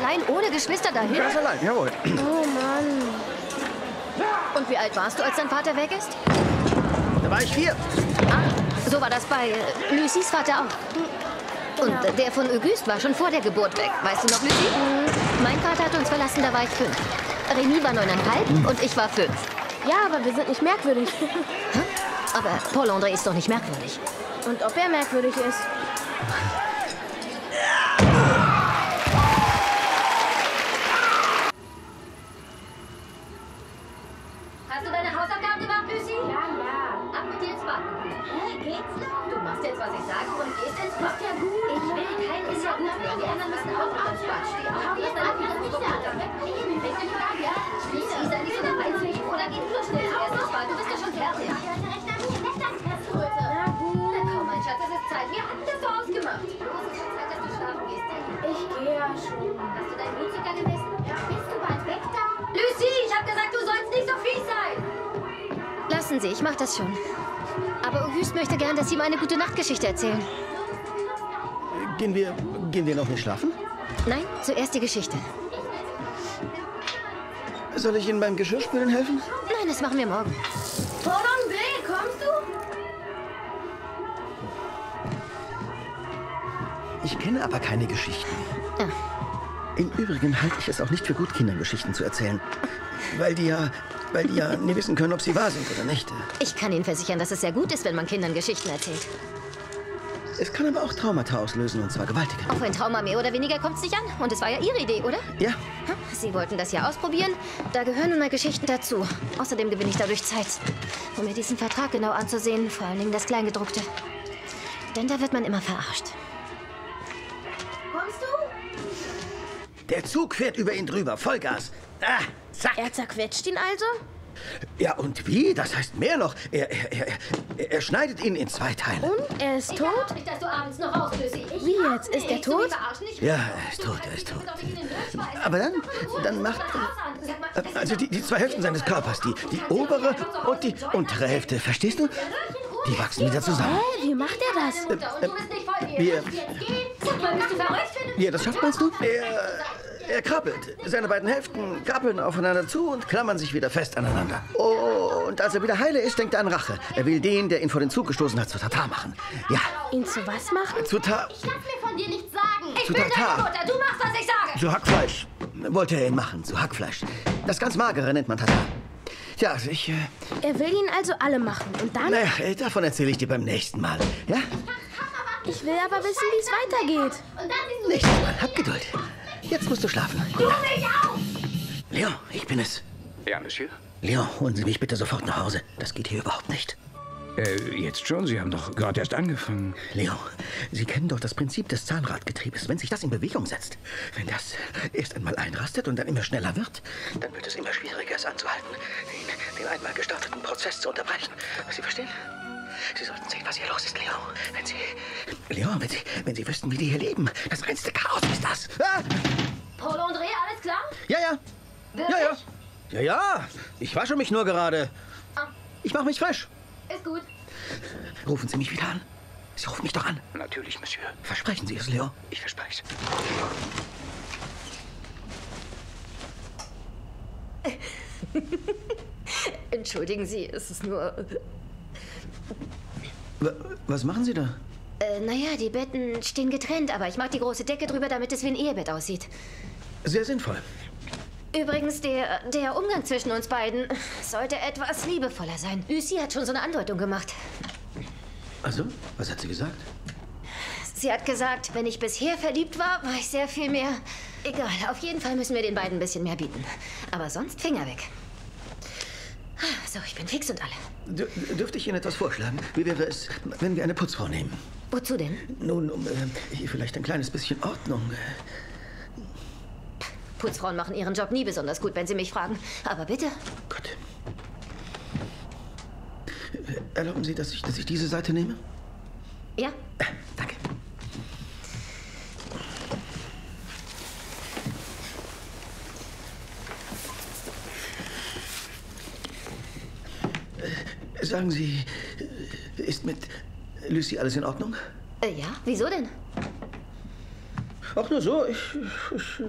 allein ohne Geschwister dahin? Ganz allein, jawohl. Oh Mann. Und wie alt warst du, als dein Vater weg ist? Da war ich 4. Ah, so war das bei Lucys Vater auch. Und der von Auguste war schon vor der Geburt weg. Weißt du noch, Lucy? Mein Vater hat uns verlassen, da war ich 5. Remy war 9,5 und ich war 5. Ja, aber wir sind nicht merkwürdig. Aber Paul André ist doch nicht merkwürdig. Und ob er merkwürdig ist? Hast du deine Hausaufgaben gemacht, Lucy? Ja. Ab mit dir ins Bad. Hä, geht's noch? Du machst jetzt, was ich sage und gehst ins Bad. Ja gut. Ich will kein ist ja gut mehr. Die anderen müssen auch mit ins Bad stehen. Hau jetzt ab, wieder nicht da. Weg mit dem ja? Schließ Isa nicht so nach einzwingen. Oder geh du schnell zuerst ins Bad. Du bist ja schon fertig. Na gut. Na komm, mein Schatz, es ist Zeit. Wir hatten das so ausgemacht. Es ist schon Zeit, dass du schlafen gehst. Ich gehe ja schon. Hast du deinen Blutzucker gemessen? Bist du bald weg da? Lucy, ich hab gesagt, du sollst nicht so fies sein. Lassen Sie, ich mach das schon. Aber Auguste möchte gern, dass Sie ihm eine gute Nachtgeschichte erzählen. Gehen wir noch nicht schlafen? Nein, zuerst die Geschichte. Soll ich Ihnen beim Geschirrspülen helfen? Nein, das machen wir morgen. Paul André, kommst du? Ich kenne aber keine Geschichten. Ah. Im Übrigen halte ich es auch nicht für gut, Kindern Geschichten zu erzählen. Weil die ja nie wissen können, ob sie wahr sind oder nicht. Ich kann Ihnen versichern, dass es sehr gut ist, wenn man Kindern Geschichten erzählt. Es kann aber auch Traumata auslösen, und zwar gewaltige. Auf ein Trauma mehr oder weniger kommt es nicht an. Und es war ja Ihre Idee, oder? Ja, Hm, Sie wollten das ja ausprobieren. Da gehören nun mal Geschichten dazu. Außerdem gewinne ich dadurch Zeit, um mir diesen Vertrag genau anzusehen. Vor allen Dingen das Kleingedruckte. Denn da wird man immer verarscht. Kommst du? der Zug fährt über ihn drüber. Vollgas. Ah, zack. Er zerquetscht ihn also? Ja, und wie? Das heißt mehr noch. Er schneidet ihn in 2 Teile. Und er ist tot? Nicht, dass du abends noch raus, Lucy. Wie jetzt? Ist er tot? Ja, er ist tot, er ist tot. Aber dann macht also die 2 Hälften seines Körpers, die obere und die untere Hälfte, verstehst du? Die wachsen wieder zusammen. Hä, wie macht er das? Wie er das schafft, meinst du? Er krabbelt. Seine beiden Hälften krabbeln aufeinander zu und klammern sich wieder fest aneinander. Oh, und als er wieder heile ist, denkt er an Rache. Er will den, der ihn vor den Zug gestoßen hat, zu Tatar machen. Ja, Ihn zu was machen? zu Tatar. Ich lass mir von dir nichts sagen. Ich bin deine Mutter. Du machst, was ich sage. Zu Hackfleisch wollte er ihn machen, zu Hackfleisch. Das ganz Magere nennt man Tatar. Tja, also Er will ihn also alle machen. Und dann? naja, davon erzähle ich dir beim nächsten Mal. Ja? Ich will aber wissen, wie es weitergeht. Und dann siehst du Nächstes Mal. Hab Geduld. Jetzt musst du schlafen. mich auf. Leon, ich bin es. Ja, Monsieur? Leon, holen Sie mich bitte sofort nach Hause. Das geht hier überhaupt nicht. Jetzt schon? Sie haben doch gerade erst angefangen. Leon, Sie kennen doch das Prinzip des Zahnradgetriebes. Wenn sich das in Bewegung setzt, wenn das erst einmal einrastet und dann immer schneller wird, dann wird es immer schwieriger, es anzuhalten, den einmal gestarteten Prozess zu unterbrechen. Sie verstehen? Sie sollten sehen, was hier los ist, Leon. Wenn Sie wüssten, wie die hier leben. Das reinste Chaos ist das. Ah! Paul André, alles klar? Ja. Wirklich? Ja. Ich wasche mich nur gerade. Ah. Ich mache mich frisch. Ist gut. Rufen Sie mich wieder an. Sie rufen mich doch an. Natürlich, Monsieur. Versprechen Sie es, Leon. Ich verspreche Entschuldigen Sie, es ist nur... Was machen Sie da? naja, die Betten stehen getrennt, aber ich mache die große Decke drüber, damit es wie ein Ehebett aussieht. Sehr sinnvoll. Übrigens, der Umgang zwischen uns beiden sollte etwas liebevoller sein. Lucy hat schon so eine Andeutung gemacht. Also, was hat sie gesagt? Sie hat gesagt, wenn ich bisher verliebt war, war ich sehr viel mehr... Egal, auf jeden Fall müssen wir den beiden ein bisschen mehr bieten. Aber sonst Finger weg. So, ich bin fix und alle. Dürfte ich Ihnen etwas vorschlagen? Wie wäre es, wenn wir eine Putzfrau nehmen? Wozu denn? Nun, hier vielleicht ein kleines bisschen Ordnung. Putzfrauen machen ihren Job nie besonders gut, wenn Sie mich fragen. Aber bitte. Gut. Erlauben Sie, dass ich diese Seite nehme? Ja? Danke. Sagen Sie, ist mit Lucy alles in Ordnung? Ja, wieso denn? Auch nur so. Ich